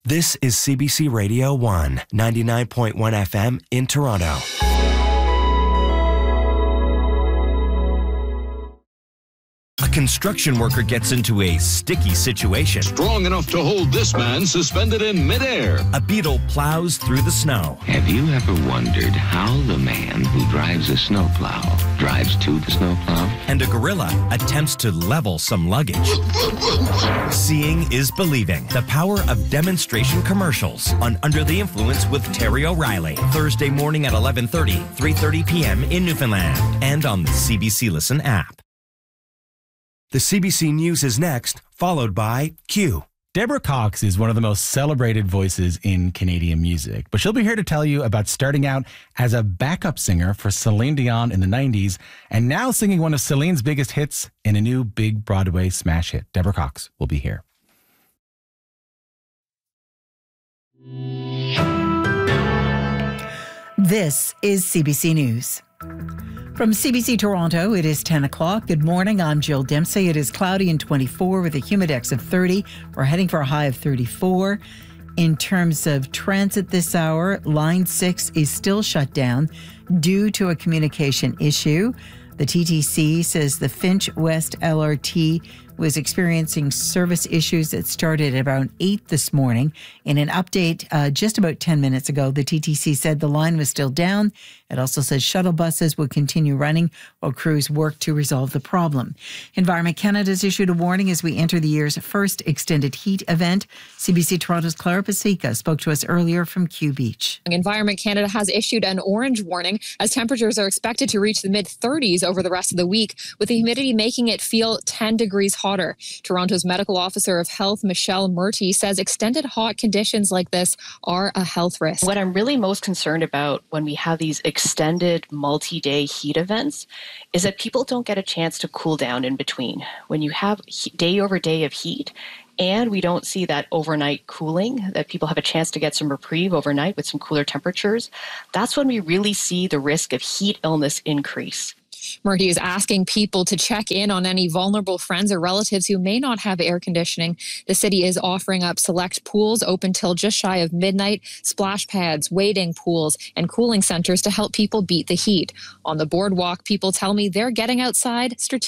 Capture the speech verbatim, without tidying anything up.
This is C B C Radio one, ninety-nine point one F M in Toronto. A construction worker gets into a sticky situation. Strong enough to hold this man suspended in midair. A beetle plows through the snow. Have you ever wondered how the man who drives a snowplow drives to the snowplow? And a gorilla attempts to level some luggage. Seeing is believing. The power of demonstration commercials on Under the Influence with Terry O'Reilly. Thursday morning at eleven thirty, three thirty p.m. in Newfoundland. And on the C B C Listen app. The C B C News is next, followed by Q. Deborah Cox is one of the most celebrated voices in Canadian music, but she'll be here to tell you about starting out as a backup singer for Celine Dion in the nineties and now singing one of Celine's biggest hits in a new big Broadway smash hit. Deborah Cox will be here. This is C B C News. From C B C Toronto, it is ten o'clock. Good morning. I'm Jill Dempsey. It is cloudy and twenty-four with a humidex of thirty. We're heading for a high of thirty-four. In terms of transit this hour, Line six is still shut down due to a communication issue. The T T C says the Finch West L R T was experiencing service issues that started at around eight this morning. In an update uh, just about ten minutes ago, the T T C said the line was still down. It also says shuttle buses would continue running while crews work to resolve the problem. Environment Canada has issued a warning as we enter the year's first extended heat event. C B C Toronto's Clara Pasica spoke to us earlier from Q Beach. Environment Canada has issued an orange warning as temperatures are expected to reach the mid thirties over the rest of the week, with the humidity making it feel ten degrees hotter. Toronto's medical officer of health, Michelle Murty, says extended hot conditions like this are a health risk. What I'm really most concerned about when we have these extended multi-day heat events is that people don't get a chance to cool down in between. When you have day over day of heat, and we don't see that overnight cooling, that people have a chance to get some reprieve overnight with some cooler temperatures, that's when we really see the risk of heat illness increase. Murty is asking people to check in on any vulnerable friends or relatives who may not have air conditioning. The city is offering up select pools open till just shy of midnight, splash pads, wading pools, and cooling centers to help people beat the heat. On the boardwalk, people tell me they're getting outside strategically.